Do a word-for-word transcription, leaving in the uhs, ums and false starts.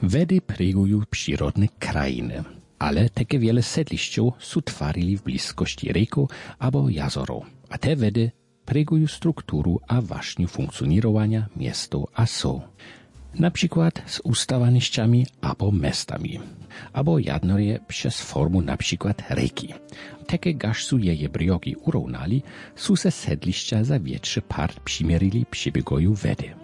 Wedy preguju przyrodne krajiny, ale takie wiele sedlišćów su twarili w bliskości rieku albo jazorów, a te wedy preguju strukturu a wašnju funkcjonowania miesto a so. Na przykład z ustawanišćami albo mestami, albo jednorje przez formu na przykład reki. Takie gaż su jeje briogi urównali, su se sedlišća za większy part przymierili przy biegoju wedy.